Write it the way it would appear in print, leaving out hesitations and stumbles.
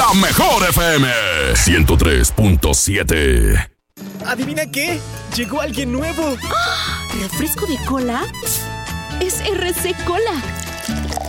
La mejor FM 103.7. ¿Adivina qué? Llegó alguien nuevo. ¿Refresco de cola? Es RC Cola.